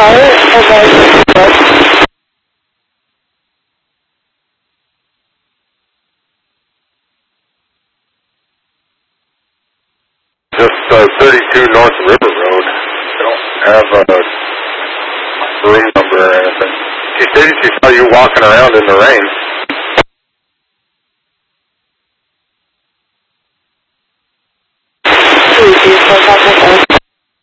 Just 32 North River Road. I don't have a room number or anything. She said she saw you walking around in the rain.